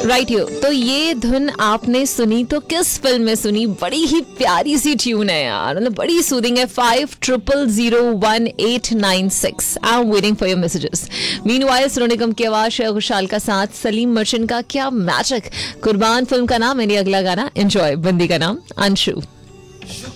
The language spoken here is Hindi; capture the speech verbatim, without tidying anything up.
Right you. तो ये धुन आपने सुनी तो किस फिल्म में सुनी? बड़ी ही प्यारी सी ट्यून है यार, मतलब बड़ी सूदिंग है। Five triple zero one eight nine six. I am waiting for your messages. Meanwhile Sonu Nigam की आवाज, श्रेया घोषाल का साथ, सलीम मर्चेंट का क्या मैजिक। कुर्बान फिल्म का नाम, मेरी अगला गाना एंजॉय, बंदी का नाम अंशु।